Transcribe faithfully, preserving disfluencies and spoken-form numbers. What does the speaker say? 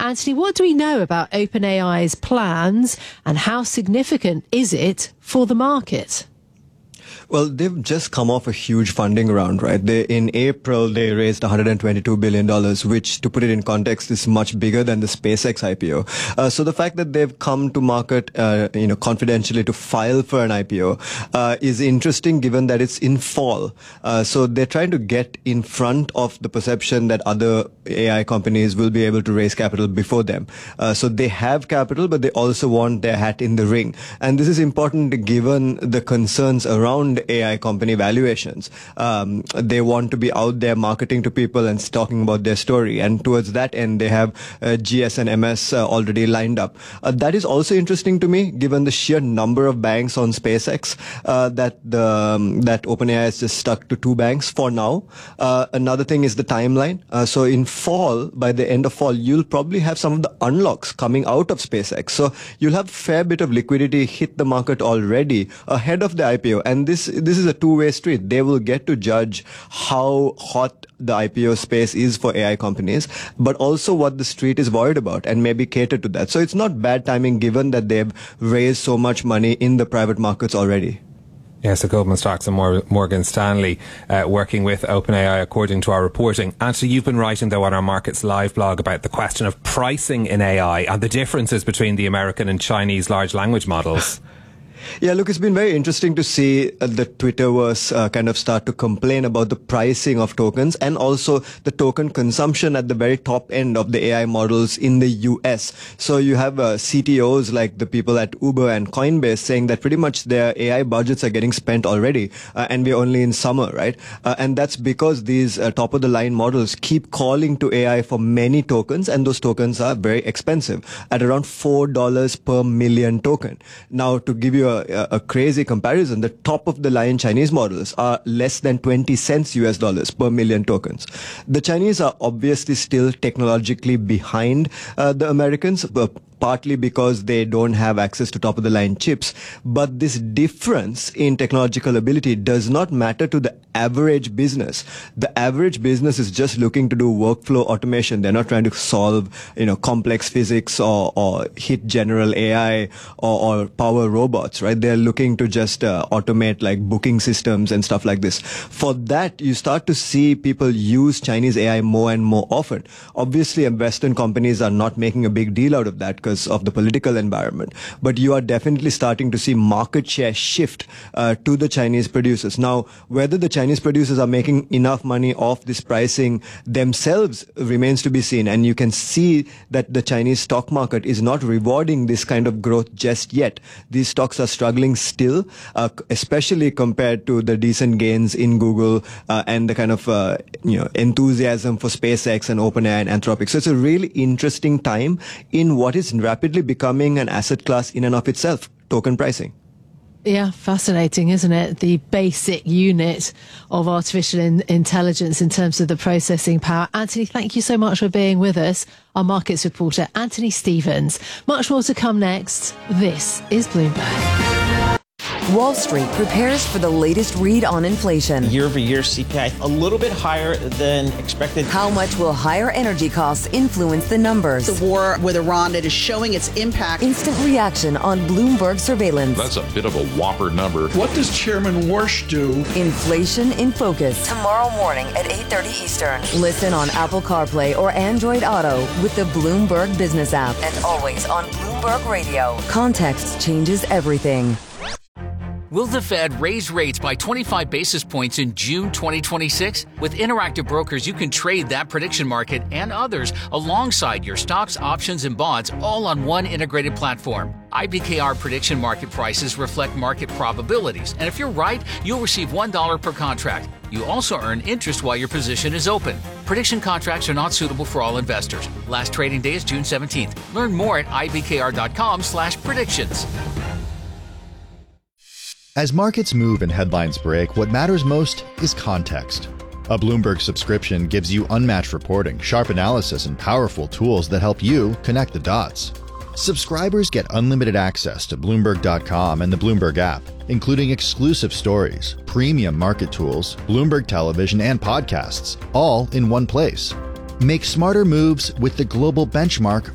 Anthony, what do we know about OpenAI's plans and how significant is it for the market? Well, they've just come off a huge funding round, right? They, in April, they raised one hundred twenty-two billion dollars, which, to put it in context, is much bigger than the SpaceX I P O. Uh, so the fact that they've come to market, uh, you know, confidentially to file for an I P O, uh, is interesting given that it's in fall. Uh, so they're trying to get in front of the perception that other A I companies will be able to raise capital before them. Uh, so they have capital, but they also want their hat in the ring. And this is important given the concerns around A I company valuations. Um, they want to be out there marketing to people and talking about their story. And towards that end, they have uh, G S and M S uh, already lined up. Uh, that is also interesting to me, given the sheer number of banks on SpaceX, uh, that the um, that OpenAI has just stuck to two banks for now. Uh, another thing is the timeline. Uh, so in fall, by the end of fall, you'll probably have some of the unlocks coming out of SpaceX. So you'll have a fair bit of liquidity hit the market already ahead of the I P O. And this This is a two-way street. They will get to judge how hot the I P O space is for A I companies, but also what the street is worried about and maybe cater to that. So it's not bad timing given that they've raised so much money in the private markets already. Yeah, so Goldman Sachs and Morgan Stanley uh, working with OpenAI, according to our reporting. Anthony, you've been writing, though, on our Markets Live blog about the question of pricing in A I and the differences between the American and Chinese large language models. Yeah, look, it's been very interesting to see uh, the Twitterverse uh, kind of start to complain about the pricing of tokens and also the token consumption at the very top end of the A I models in the U S. So you have uh, C T Os like the people at Uber and Coinbase saying that pretty much their A I budgets are getting spent already, uh, and we're only in summer, right? Uh, and that's because these uh, top-of-the-line models keep calling to A I for many tokens, and those tokens are very expensive at around four dollars per million token. Now, to give you a A, a crazy comparison, the top of the line Chinese models are less than twenty cents U S dollars per million tokens. The Chinese are obviously still technologically behind uh, the Americans, but partly because they don't have access to top-of-the-line chips. But this difference in technological ability does not matter to the average business. The average business is just looking to do workflow automation. They're not trying to solve, you know, complex physics or, or hit general A I or, or power robots, right? They're looking to just uh, automate like booking systems and stuff like this. For that, you start to see people use Chinese A I more and more often. Obviously, Western companies are not making a big deal out of that because of the political environment. But you are definitely starting to see market share shift uh, to the Chinese producers. Now, whether the Chinese producers are making enough money off this pricing themselves remains to be seen. And you can see that the Chinese stock market is not rewarding this kind of growth just yet. These stocks are struggling still, uh, especially compared to the decent gains in Google uh, and the kind of uh, you know enthusiasm for SpaceX and OpenAI and Anthropic. So it's a really interesting time in what is rapidly becoming an asset class in and of itself, token pricing. Yeah, fascinating, isn't it? The basic unit of artificial in- intelligence in terms of the processing power. Anthony, thank you so much for being with us. Our markets reporter, Anthony Stevens. Much more to come next. This is Bloomberg. Wall Street prepares for the latest read on inflation. Year-over-year C P I a little bit higher than expected. How much will higher energy costs influence the numbers? The war with Iran that is showing its impact. Instant reaction on Bloomberg surveillance. That's a bit of a whopper number. What does Chairman Warsh do? Inflation in focus. Tomorrow morning at eight thirty Eastern. Listen on Apple CarPlay or Android Auto with the Bloomberg Business app. And always on Bloomberg Radio. Context changes everything. Will the Fed raise rates by twenty-five basis points in June twenty twenty-six? With Interactive Brokers, you can trade that prediction market and others alongside your stocks, options, and bonds all on one integrated platform. I B K R prediction market prices reflect market probabilities, and if you're right, you'll receive one dollar per contract. You also earn interest while your position is open. Prediction contracts are not suitable for all investors. Last trading day is June seventeenth. Learn more at ibkr.com slash predictions. As markets move and headlines break, what matters most is context. A Bloomberg subscription gives you unmatched reporting, sharp analysis, and powerful tools that help you connect the dots. Subscribers get unlimited access to Bloomberg dot com and the Bloomberg app, including exclusive stories, premium market tools, Bloomberg television, and podcasts, all in one place. Make smarter moves with the global benchmark